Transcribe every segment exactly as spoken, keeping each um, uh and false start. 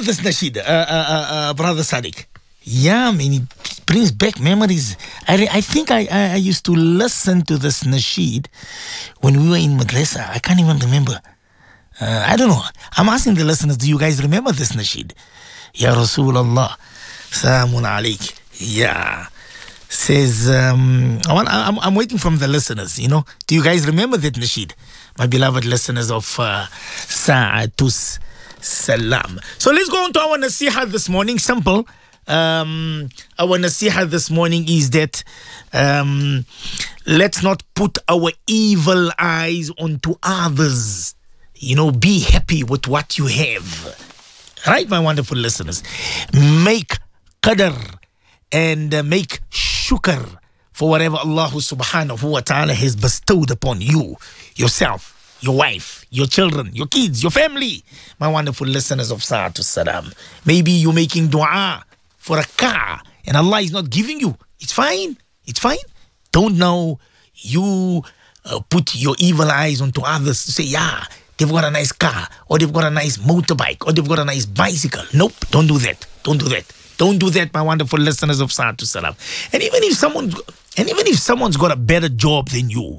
this nasheed, uh, uh, uh, uh, Brother Sadiq? Yeah, I mean, it brings back memories. I, re- I think I, I, I used to listen to this nasheed when we were in madrasa. I can't even remember. Uh, I don't know. I'm asking the listeners, do you guys remember this nasheed? Ya Rasulullah, Salamun alayk. Yeah. Says, um, I want, I'm, I'm waiting from the listeners, you know. Do you guys remember that nasheed? My beloved listeners of uh, Sa'atus Salam. So let's go on to our nasiha this morning. Simple. Um, our nasiha this morning is that um, let's not put our evil eyes onto others. You know, be happy with what you have. Right, my wonderful listeners? Make qadr and uh, make shukr for whatever Allah subhanahu wa ta'ala has bestowed upon you, yourself, your wife, your children, your kids, your family. My wonderful listeners of Sa'atus Salam. Maybe you're making dua for a car and Allah is not giving you. It's fine. It's fine. Don't now you uh, put your evil eyes onto others to say, yeah, they've got a nice car or they've got a nice motorbike or they've got a nice bicycle. Nope, don't do that. Don't do that. Don't do that, my wonderful listeners of Sa'atus Salam. And even if someone, and even if someone's got a better job than you,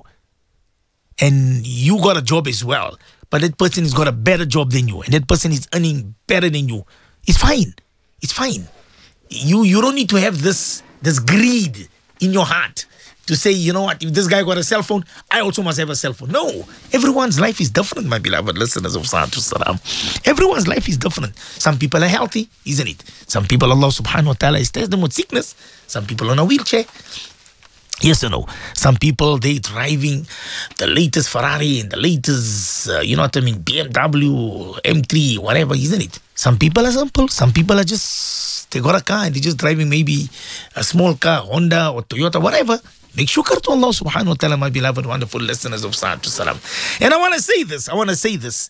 and you got a job as well, but that person has got a better job than you, and that person is earning better than you, it's fine. It's fine. You you don't need to have this this greed in your heart to say, you know what, if this guy got a cell phone, I also must have a cell phone. No, everyone's life is different, my beloved listeners of Sa'atus Salam. Everyone's life is different. Some people are healthy, isn't it? Some people, Allah subhanahu wa ta'ala has tested them with sickness. Some people on a wheelchair. Yes or no? Some people, they driving the latest Ferrari and the latest, uh, you know what I mean, B M W, M three, whatever, isn't it? Some people are simple. Some people are just, they got a car and they're just driving maybe a small car, Honda or Toyota, whatever. Make shukr to Allah subhanahu wa ta'ala, my beloved, wonderful listeners of Sa'atus Salam. And I want to say this, I want to say this.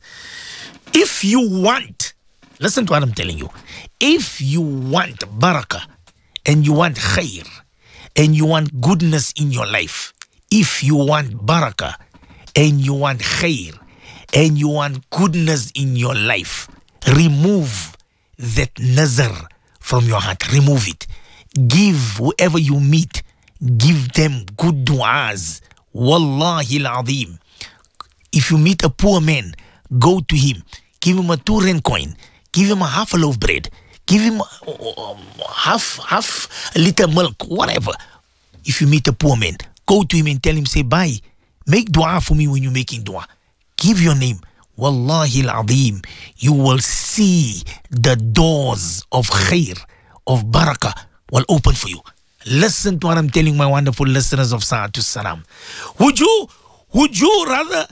If you want, listen to what I'm telling you. If you want barakah and you want khair and you want goodness in your life, if you want barakah and you want khair and you want goodness in your life, remove that nazar from your heart. Remove it. Give whoever you meet, give them good du'as. Wallahi al-azim. If you meet a poor man, go to him. Give him a two rand coin. Give him a half a loaf of bread. Give him um, half, half a liter milk, whatever. If you meet a poor man, go to him and tell him, say, bye. Make dua for me when you're making dua. Give your name. Wallahi al-azim. You will see the doors of khair, of barakah will open for you. Listen to what I'm telling my wonderful listeners of Sa'atus Salam. Would you, would you rather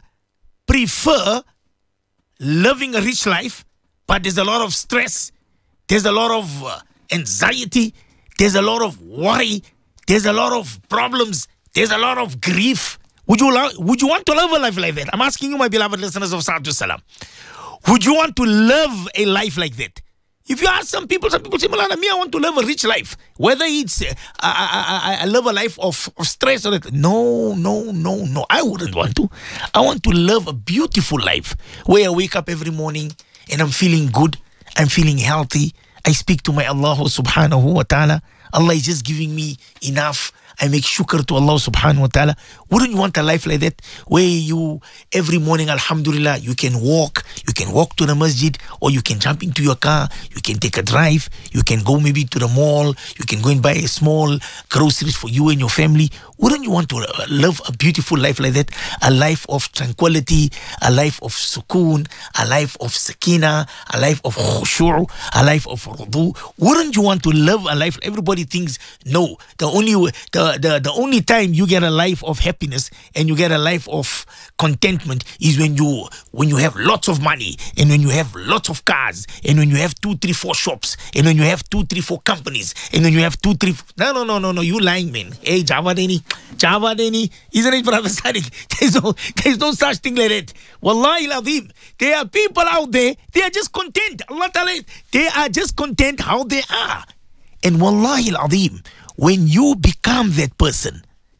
prefer living a rich life, but there's a lot of stress, there's a lot of uh, anxiety, there's a lot of worry, there's a lot of problems, there's a lot of grief? Would you, lo- would you want to live a life like that? I'm asking you, my beloved listeners of Sa'atus Salam. Would you want to live a life like that? If you ask some people, some people say, Malana, me, I want to live a rich life. Whether it's, uh, I, I, I live a life of, of stress or that. No, no, no, no. I wouldn't want to. I want to live a beautiful life where I wake up every morning and I'm feeling good. I'm feeling healthy. I speak to my Allah subhanahu wa ta'ala. Allah is just giving me enough. I make shukr to Allah subhanahu wa ta'ala. Wouldn't you want a life like that? Where you, every morning, alhamdulillah, you can walk, you can walk to the masjid, or you can jump into your car, you can take a drive, you can go maybe to the mall, you can go and buy a small groceries for you and your family. Wouldn't you want to live a beautiful life like that? A life of tranquility, a life of sukoon, a life of sakina, a life of khushu', a life of rudu. Wouldn't you want to live a life? Everybody thinks, no, the only the The, the only time you get a life of happiness and you get a life of contentment is when you when you have lots of money and when you have lots of cars and when you have two, three, four shops and when you have two, three, four companies and when you have two, three. No, no, no, no, no. You lying, man. Hey, Java Deni, Java Deni, isn't it, Brother Sadiq? There's no, there's no such thing like that. Wallahi al-azim. There are people out there. They are just content. Allah Ta'ala, they are just content how they are. And wallahi al-azim, when you become that person,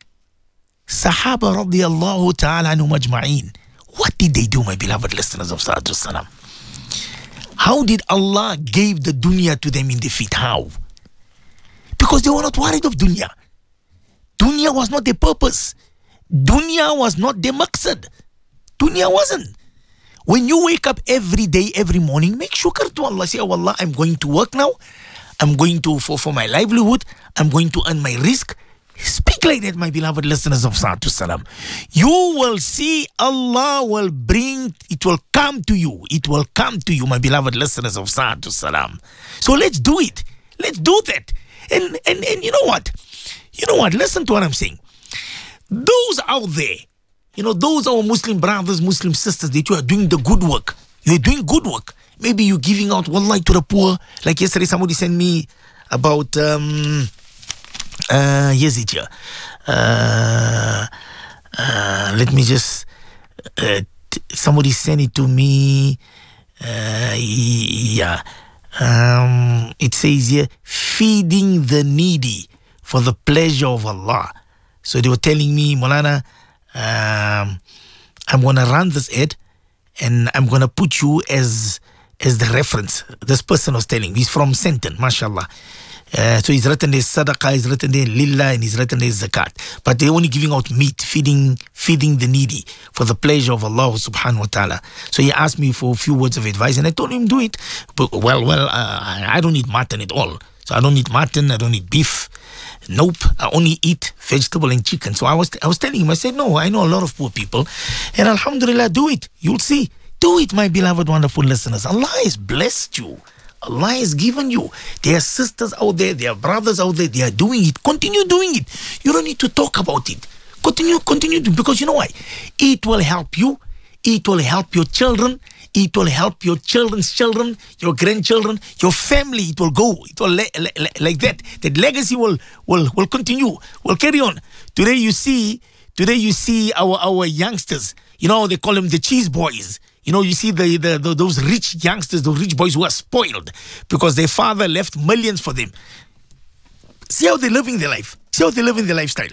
Sahaba radiyallahu ta'ala anhum ajma'in, what did they do, my beloved listeners of Sa'atus Salam? How did Allah gave the dunya to them in defeat? How? Because they were not worried of dunya. Dunya was not their purpose. Dunya was not their maqsad. Dunya wasn't. When you wake up every day, every morning, make shukr to Allah. Say, oh Allah, I'm going to work now. I'm going to, for, for my livelihood. I'm going to earn my risk. Speak like that, my beloved listeners of Salatu Salam. You will see Allah will bring, it will come to you. It will come to you, my beloved listeners of Salatu Salam. So let's do it. Let's do that. And, and, and you know what? You know what? Listen to what I'm saying. Those out there, you know, those are our Muslim brothers, Muslim sisters, that you are doing the good work. You're doing good work. Maybe you're giving out wallahi to the poor. Like yesterday, somebody sent me about, um, uh, yes, it here. Uh, uh, let me just, uh, t- somebody sent it to me. Uh, yeah. Um, it says here, feeding the needy for the pleasure of Allah. So they were telling me, Molana, um, I'm going to run this ad and I'm going to put you as as the reference. This person was telling me, he's from Senton, mashallah. Uh, so he's written his sadaqah, he's written there lillah, and he's written his zakat. But they're only giving out meat, feeding feeding the needy for the pleasure of Allah subhanahu wa ta'ala. So he asked me for a few words of advice and I told him do it. But well, well, uh, I don't eat mutton at all. So I don't eat mutton, I don't eat beef. Nope, I only eat vegetable and chicken. So I was I was telling him, I said, no, I know a lot of poor people. And alhamdulillah, do it. You'll see. Do it, my beloved, wonderful listeners. Allah has blessed you. Allah has given you. There are sisters out there, there are brothers out there, they are doing it. Continue doing it. You don't need to talk about it. Continue, continue to, because you know why? It will help you. It will help your children. It will help your children's children, your grandchildren, your family. It will go. It will le- le- le- like that. That legacy will, will, will continue, will carry on. Today you see, today you see our, our youngsters, you know, they call them the cheese boys. You know, you see the, the, the those rich youngsters, those rich boys who are spoiled because their father left millions for them. See how they're living their life. See how they're living their lifestyle.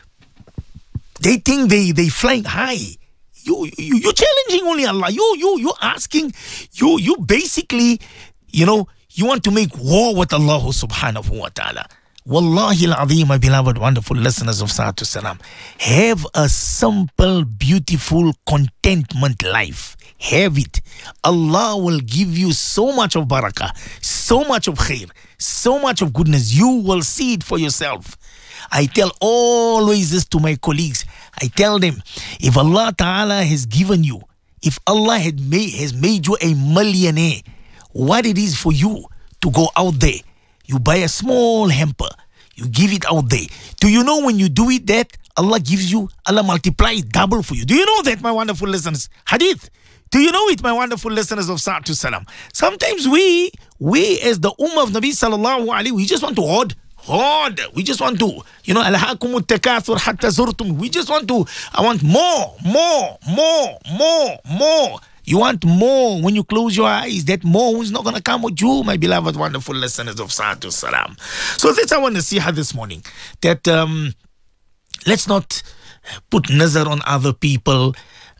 They think they they flying high. You you you're challenging only Allah. You you you're asking. You you basically, you know, you want to make war with Allah subhanahu wa ta'ala. Wallahi al-azim, my beloved, wonderful listeners of Salatu Salam. Have a simple, beautiful, contentment life. Have it. Allah will give you so much of barakah, so much of khair, so much of goodness. You will see it for yourself. I tell always this to my colleagues. I tell them, if Allah Ta'ala has given you, if Allah had made, has made you a millionaire, what it is for you to go out there, you buy a small hamper, you give it out there. Do you know when you do it that, Allah gives you, Allah multiplies double for you. Do you know that, my wonderful listeners? Hadith. Do you know it, my wonderful listeners of Salatu Salam? Sometimes we, we as the Ummah of Nabi Sallallahu Alaihi, we just want to hoard. Hoard. We just want to, you know, alhaakumut takathur hatta zurtum. We just want to, I want more, more, more, more, more. You want more. When you close your eyes, that more is not going to come with you, my beloved, wonderful listeners of Salatu Salam. So that's I want to see her this morning. That um, let's not put nazar on other people.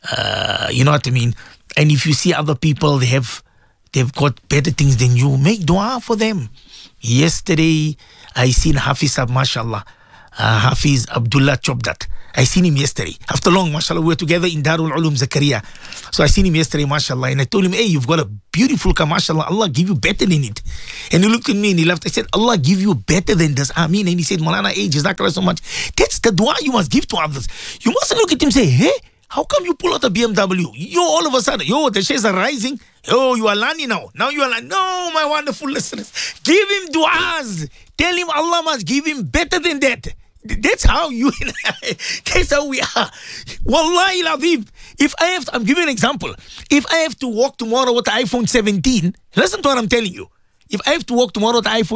Uh, you know what I mean? And if you see other people, they have, they've got better things than you, make dua for them. Yesterday, I seen Hafiz, mashallah, uh, Hafiz Abdullah Chobdat. I seen him yesterday. After long, mashallah, we were together in Darul Ulum Zakaria. So I seen him yesterday, mashallah, and I told him, hey, you've got a beautiful car, mashallah, Allah give you better than it. And he looked at me and he laughed. I said, Allah give you better than this. Ameen. And he said, Maulana, hey, Jazakallah so much. That's the dua you must give to others. You mustn't look at him and say, hey, how come you pull out a B M W? Yo, all of a sudden, yo, the shares are rising. Yo, you are learning now. Now you are like, no, my wonderful listeners. Give him du'as. Tell him Allah must give him better than that. That's how you, that's how we are. Wallahi al-azim. If I have to, I'm giving an example. If I have to walk tomorrow with the iPhone seventeen, listen to what I'm telling you. If I have to walk tomorrow with the iPhone